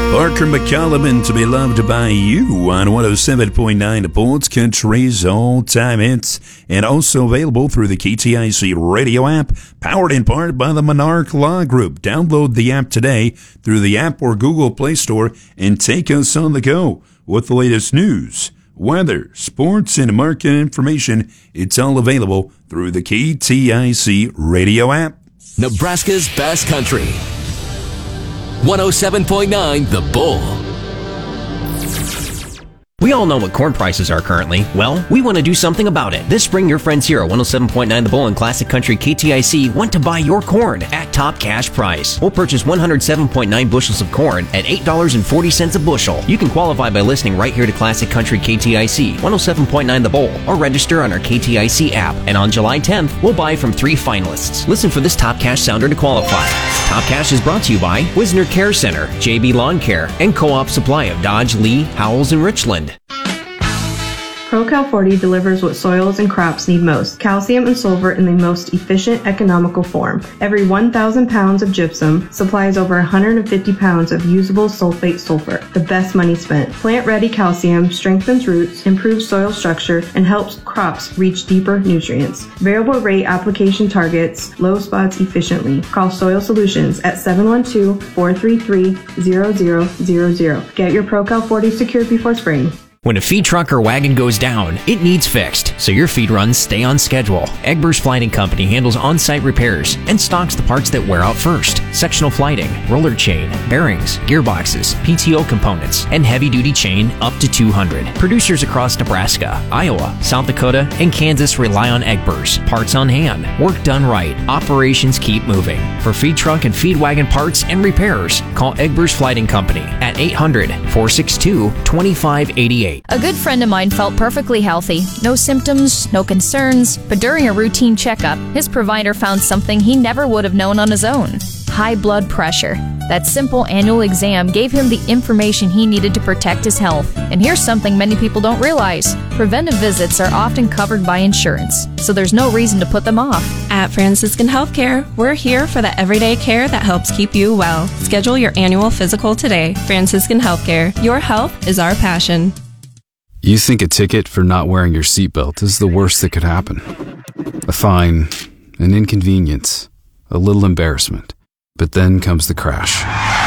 Parker McCollum and To Be Loved by You on 107.9 The Pulse, Country's all-time hits, and also available through the KTIC radio app, powered in part by the Monarch Law Group. Download the app today through the app or Google Play Store and take us on the go with the latest news, weather, sports, and market information. It's all available through the KTIC radio app. Nebraska's best country. 107.9 The Bull. We all know what corn prices are currently. Well, we want to do something about it. This spring, your friends here at 107.9 The Bull and Classic Country KTIC want to buy your corn at top cash price. We'll purchase 107.9 bushels of corn at $8.40 a bushel. You can qualify by listening right here to Classic Country KTIC, 107.9 The Bull, or register on our KTIC app. And on July 10th, we'll buy from 3 finalists. Listen for this top cash sounder to qualify. Top Cash is brought to you by Wisner Care Center, JB Lawn Care, and Co-op Supply of Dodge, Lee, Howells, and Richland. ProCal 40 delivers what soils and crops need most: calcium and sulfur in the most efficient, economical form. Every 1,000 pounds of gypsum supplies over 150 pounds of usable sulfate sulfur, the best money spent. Plant-ready calcium strengthens roots, improves soil structure, and helps crops reach deeper nutrients. Variable rate application targets low spots efficiently. Call Soil Solutions at 712-433-0000. Get your ProCal 40 secured before spring. When a feed truck or wagon goes down, it needs fixed, so your feed runs stay on schedule. Egbers Flighting Company handles on-site repairs and stocks the parts that wear out first: sectional flighting, roller chain, bearings, gearboxes, PTO components, and heavy-duty chain up to 200. Producers across Nebraska, Iowa, South Dakota, and Kansas rely on Egbers. Parts on hand, work done right, operations keep moving. For feed truck and feed wagon parts and repairs, call Egbers Flighting Company at 800-462-2588. A good friend of mine felt perfectly healthy. No symptoms, no concerns, but during a routine checkup, his provider found something he never would have known on his own: high blood pressure. That simple annual exam gave him the information he needed to protect his health. And here's something many people don't realize: preventive visits are often covered by insurance, so there's no reason to put them off. At Franciscan Healthcare, we're here for the everyday care that helps keep you well. Schedule your annual physical today. Franciscan Healthcare, your health is our passion. You think a ticket for not wearing your seatbelt is the worst that could happen. A fine, an inconvenience, a little embarrassment. But then comes the crash.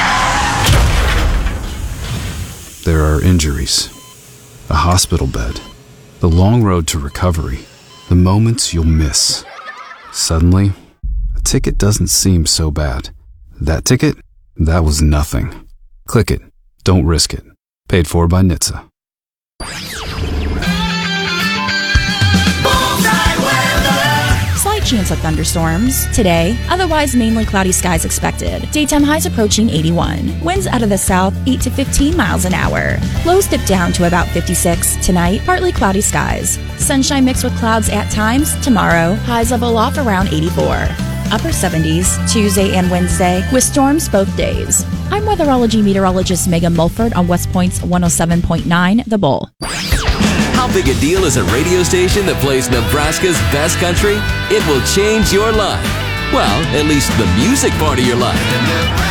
There are injuries, a hospital bed, the long road to recovery, the moments you'll miss. Suddenly, a ticket doesn't seem so bad. That ticket? That was nothing. Click it. Don't risk it. Paid for by NHTSA. Slight chance of thunderstorms today, otherwise mainly cloudy skies expected. Daytime highs approaching 81. Winds out of the south 8 to 15 miles an hour. Lows dip down to about 56. Tonight, partly cloudy skies. Sunshine mixed with clouds at times. Tomorrow, highs level off around 84. Upper 70s Tuesday and Wednesday with storms both days. I'm weatherology meteorologist Megan Mulford on West Point's 107.9 The Bull. How big a deal is a radio station that plays Nebraska's best country? It will change your life. Well, at least the music part of your life.